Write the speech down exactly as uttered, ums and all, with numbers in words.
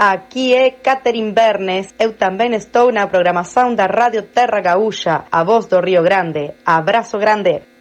Aquí é Catherine Bernes, eu tamén estou na programación da Radio Terra Gaúcha, a voz do Río Grande. Abrazo grande.